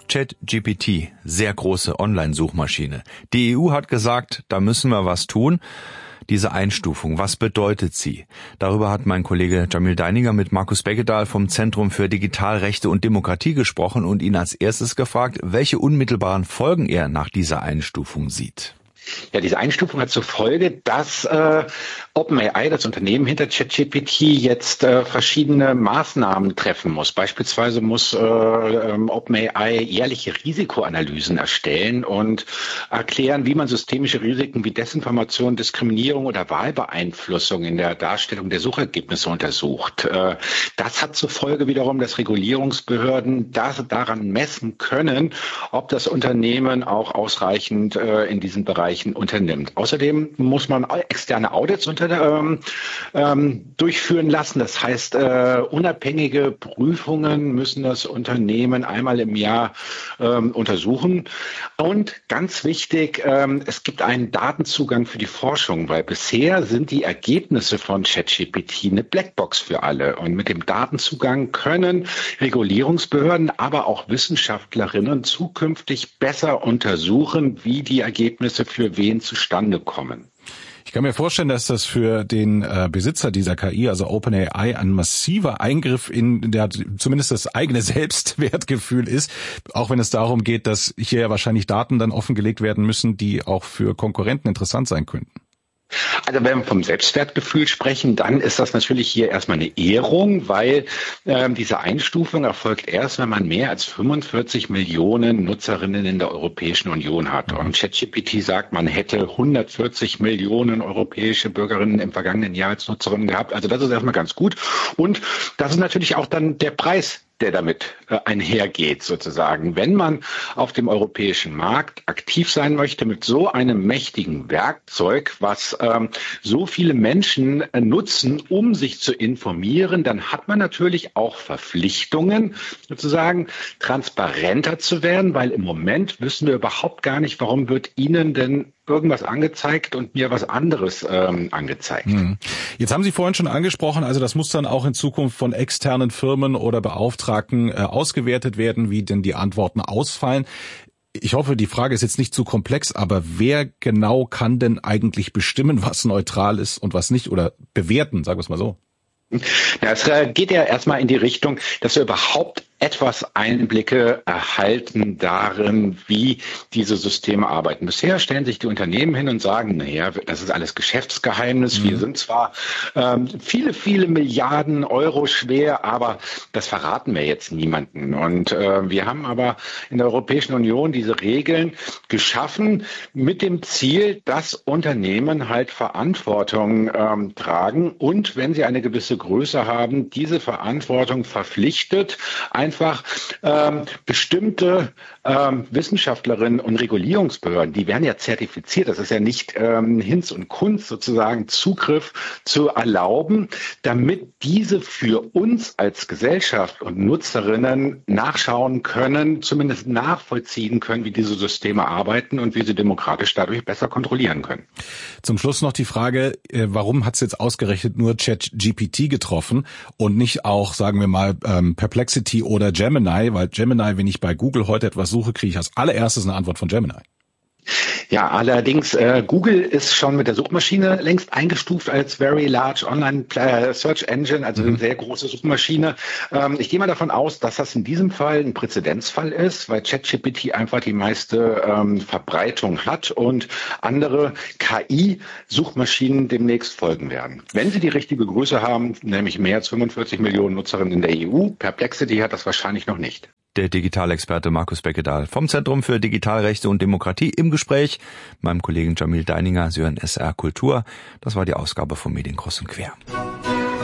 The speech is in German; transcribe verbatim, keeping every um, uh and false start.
ChatGPT, sehr große Online-Suchmaschine. Die E U hat gesagt, da müssen wir was tun. Diese Einstufung, was bedeutet sie? Darüber hat mein Kollege Jamil Deininger mit Markus Beckedahl vom Zentrum für Digitalrechte und Demokratie gesprochen und ihn als erstes gefragt, welche unmittelbaren Folgen er nach dieser Einstufung sieht. Ja, diese Einstufung hat zur Folge, dass äh, OpenAI, das Unternehmen hinter ChatGPT, jetzt äh, verschiedene Maßnahmen treffen muss. Beispielsweise muss äh, ähm, OpenAI jährliche Risikoanalysen erstellen und erklären, wie man systemische Risiken wie Desinformation, Diskriminierung oder Wahlbeeinflussung in der Darstellung der Suchergebnisse untersucht. Äh, das hat zur Folge wiederum, dass Regulierungsbehörden das daran messen können, ob das Unternehmen auch ausreichend äh, in diesen Bereichen unternimmt. Außerdem muss man externe Audits unter, ähm, ähm, durchführen lassen. Das heißt, äh, unabhängige Prüfungen müssen das Unternehmen einmal im Jahr ähm, untersuchen. Und ganz wichtig, ähm, es gibt einen Datenzugang für die Forschung, weil bisher sind die Ergebnisse von ChatGPT eine Blackbox für alle. Und mit dem Datenzugang können Regulierungsbehörden, aber auch Wissenschaftlerinnen zukünftig besser untersuchen, wie die Ergebnisse für wen zustande kommen. Ich kann mir vorstellen, dass das für den äh, Besitzer dieser K I, also OpenAI, ein massiver Eingriff in der zumindest das eigene Selbstwertgefühl ist, auch wenn es darum geht, dass hier ja wahrscheinlich Daten dann offengelegt werden müssen, die auch für Konkurrenten interessant sein könnten. Also wenn wir vom Selbstwertgefühl sprechen, dann ist das natürlich hier erstmal eine Ehrung, weil ähm, diese Einstufung erfolgt erst, wenn man mehr als fünfundvierzig Millionen Nutzerinnen in der Europäischen Union hat. Und ChatGPT sagt, man hätte hundertvierzig Millionen europäische Bürgerinnen im vergangenen Jahr als Nutzerinnen gehabt. Also das ist erstmal ganz gut. Und das ist natürlich auch dann der Preis, der damit äh, einhergeht sozusagen. Wenn man auf dem europäischen Markt aktiv sein möchte mit so einem mächtigen Werkzeug, was ähm, so viele Menschen äh, nutzen, um sich zu informieren, dann hat man natürlich auch Verpflichtungen, sozusagen transparenter zu werden, weil im Moment wissen wir überhaupt gar nicht, warum wird Ihnen denn irgendwas angezeigt und mir was anderes ähm, angezeigt. Jetzt haben Sie vorhin schon angesprochen, also das muss dann auch in Zukunft von externen Firmen oder Beauftragten äh, ausgewertet werden, wie denn die Antworten ausfallen. Ich hoffe, die Frage ist jetzt nicht zu komplex, aber wer genau kann denn eigentlich bestimmen, was neutral ist und was nicht, oder bewerten, sagen wir es mal so? Ja, es geht ja erstmal in die Richtung, dass wir überhaupt etwas Einblicke erhalten darin, wie diese Systeme arbeiten. Bisher stellen sich die Unternehmen hin und sagen, naja, das ist alles Geschäftsgeheimnis. Mhm. Wir sind zwar ähm, viele, viele Milliarden Euro schwer, aber das verraten wir jetzt niemanden. Und äh, wir haben aber in der Europäischen Union diese Regeln geschaffen mit dem Ziel, dass Unternehmen halt Verantwortung ähm, tragen und wenn sie eine gewisse Größe haben, diese Verantwortung verpflichtet, einfach ähm, bestimmte ähm, Wissenschaftlerinnen und Regulierungsbehörden, die werden ja zertifiziert, das ist ja nicht ähm, Hinz und Kunz sozusagen, Zugriff zu erlauben, damit diese für uns als Gesellschaft und Nutzerinnen nachschauen können, zumindest nachvollziehen können, wie diese Systeme arbeiten und wie sie demokratisch dadurch besser kontrollieren können. Zum Schluss noch die Frage, warum hat es jetzt ausgerechnet nur ChatGPT getroffen und nicht auch, sagen wir mal, Perplexity oder Gemini, weil Gemini, wenn ich bei Google heute etwas suche, kriege ich als allererstes eine Antwort von Gemini. Ja, allerdings, äh, Google ist schon mit der Suchmaschine längst eingestuft als Very Large Online Search Engine, also eine sehr große Suchmaschine. Ähm, ich gehe mal davon aus, dass das in diesem Fall ein Präzedenzfall ist, weil ChatGPT einfach die meiste ähm, Verbreitung hat und andere K I-Suchmaschinen demnächst folgen werden. Wenn sie die richtige Größe haben, nämlich mehr als fünfundvierzig Millionen Nutzerinnen in der E U, Perplexity hat das wahrscheinlich noch nicht. Der Digitalexperte Markus Beckedahl vom Zentrum für Digitalrechte und Demokratie im Gespräch mit meinem Kollegen Jamil Deininger. Sie hören S R Kultur. Das war die Ausgabe von Medien kreuz und quer.